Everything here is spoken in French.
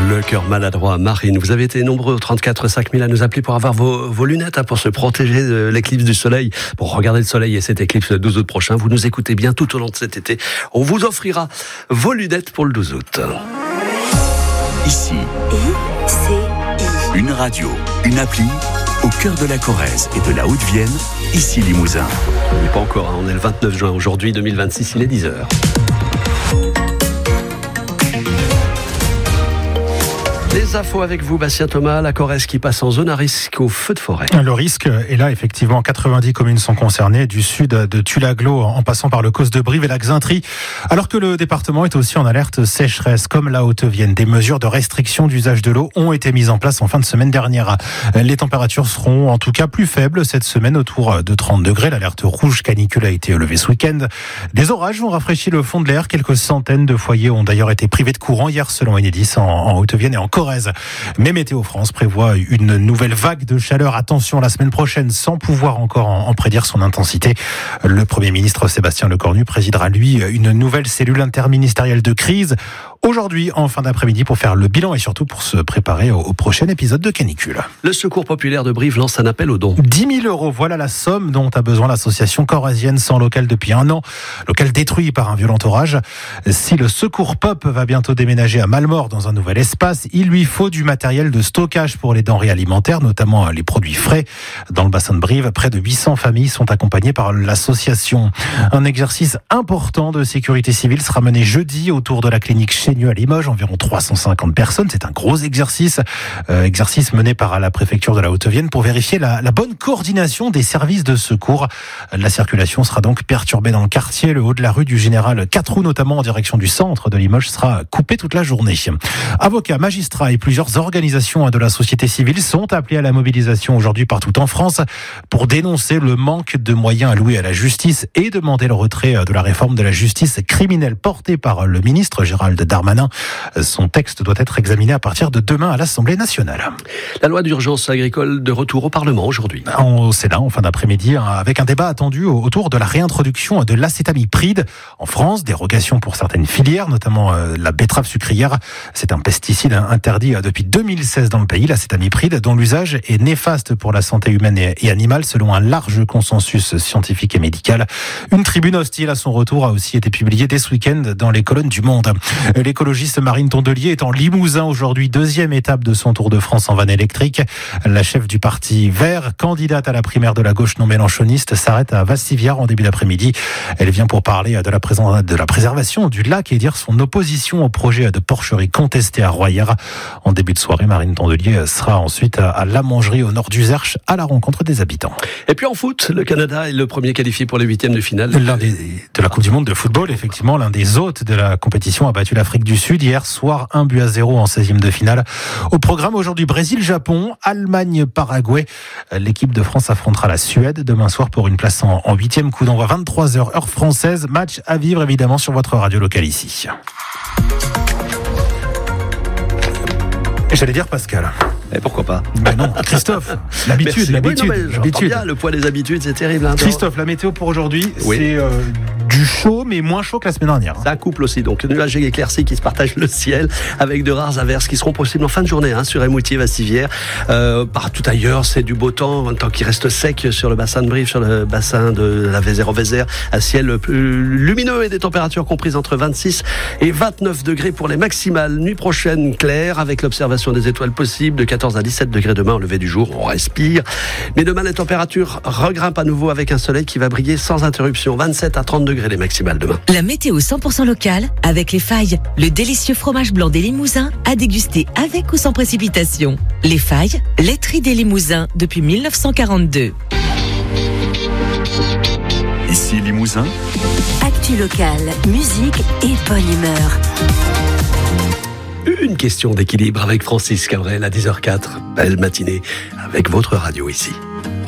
Le cœur maladroit, Marine. Vous avez été nombreux au 34 5000 à nous appeler pour avoir vos lunettes pour se protéger de l'éclipse du soleil. Pour regarder le soleil et cette éclipse le 12 août prochain, vous nous écoutez bien tout au long de cet été. On vous offrira vos lunettes pour le 12 août. Ici, une radio, une appli, au cœur de la Corrèze et de la Haute-Vienne, ici Limousin. On n'est pas encore, on est le 29 juin aujourd'hui, 2026, il est 10h. Les infos avec vous, Bastien Thomas, la Corrèze qui passe en zone à risque au feu de forêt. Le risque est là, effectivement. 90 communes sont concernées, du sud de Tulaglo en passant par le Causse de Brive et la Xintrie, alors que le département est aussi en alerte sécheresse, comme la Haute-Vienne. Des mesures de restriction d'usage de l'eau ont été mises en place en fin de semaine dernière. Les températures seront en tout cas plus faibles cette semaine, autour de 30 degrés. L'alerte rouge canicule a été levée ce week-end. Des orages vont rafraîchir le fond de l'air. Quelques centaines de foyers ont d'ailleurs été privés de courant hier, selon Enedis, en Haute-Vienne et en Corrèze. Mais Météo France prévoit une nouvelle vague de chaleur. Attention, la semaine prochaine, sans pouvoir encore en prédire son intensité. Le Premier ministre Sébastien Lecornu présidera, lui, une nouvelle cellule interministérielle de crise aujourd'hui, en fin d'après-midi, pour faire le bilan et surtout pour se préparer au prochain épisode de canicule. Le Secours populaire de Brive lance un appel aux dons. 10 000 €, voilà la somme dont a besoin l'association corrézienne sans local depuis 1 an. Local détruit par un violent orage. Si le Secours Pop va bientôt déménager à Malmort dans un nouvel espace, il lui faut du matériel de stockage pour les denrées alimentaires, notamment les produits frais. Dans le bassin de Brive, près de 800 familles sont accompagnées par l'association. Un exercice important de sécurité civile sera mené jeudi autour de la clinique Chénieux à Limoges, environ 350 personnes. C'est un gros exercice mené par la préfecture de la Haute-Vienne pour vérifier la bonne coordination des services de secours. La circulation sera donc perturbée dans le quartier. Le haut de la rue du Général 4 roues, notamment en direction du centre de Limoges, sera coupé toute la journée. Avocats, magistrats et plusieurs organisations de la société civile sont appelés à la mobilisation aujourd'hui partout en France pour dénoncer le manque de moyens alloués à la justice et demander le retrait de la réforme de la justice criminelle portée par le ministre Gérald Darmanin. Son texte doit être examiné à partir de demain à l'Assemblée nationale. La loi d'urgence agricole de retour au Parlement aujourd'hui. Au Sénat, en fin d'après-midi, avec un débat attendu autour de la réintroduction de l'acétamipride en France, dérogation pour certaines filières, notamment la betterave sucrière. C'est un pesticide interdit depuis 2016 dans le pays, l'acétamipride, dont l'usage est néfaste pour la santé humaine et animale, selon un large consensus scientifique et médical. Une tribune hostile à son retour a aussi été publiée dès ce week-end dans les colonnes du Monde. L'écologiste Marine Tondelier est en Limousin aujourd'hui, deuxième étape de son Tour de France en van électrique. La chef du parti Vert, candidate à la primaire de la gauche non mélenchoniste, s'arrête à Vassivière en début d'après-midi. Elle vient pour parler de la préservation du lac et dire son opposition au projet de porcherie contesté à Royères. En début de soirée, Marine Tondelier sera ensuite à la Mangerie au nord du Zerche à la rencontre des habitants. Et puis en foot, le Canada est le premier qualifié pour les huitièmes de finale. De la Coupe du Monde de football, effectivement, l'un des hôtes de la compétition a battu l'Afrique du Sud hier soir, 1-0 en 16e de finale. Au programme aujourd'hui, Brésil-Japon, Allemagne-Paraguay. L'équipe de France affrontera la Suède demain soir pour une place en 8e. Coup d'envoi 23h heure française. Match à vivre évidemment sur votre radio locale ici. J'allais dire Pascal. Et pourquoi pas? Ben non, Christophe, l'habitude. Bien, le poids des habitudes, c'est terrible. Hein, Christophe, la météo pour aujourd'hui, oui. C'est du chaud, mais moins chaud que la semaine dernière. C'est un couple aussi, donc nuages et éclaircies qui se partagent le ciel, avec de rares averses qui seront possibles en fin de journée, sur Émoutier, Vassivière. Partout ailleurs, c'est du beau temps, un temps qui reste sec sur le bassin de Brive, sur le bassin de la Vézère au Vézère, un ciel plus lumineux et des températures comprises entre 26 et 29 degrés pour les maximales. Nuit prochaine, claire, avec l'observation des étoiles possibles, de 14 à 17 degrés demain au lever du jour, on respire. Mais demain, les températures regrimpent à nouveau avec un soleil qui va briller sans interruption, 27 à 30 degrés les maximales demain. La météo 100% locale, avec Les Failles, le délicieux fromage blanc des Limousins, à déguster avec ou sans précipitation. Les Failles, laiterie des Limousins depuis 1942. Ici Limousin. Actu locale, musique et bonne humeur. Une question d'équilibre avec Francis Cabrel à 10h04. Belle matinée avec votre radio ici.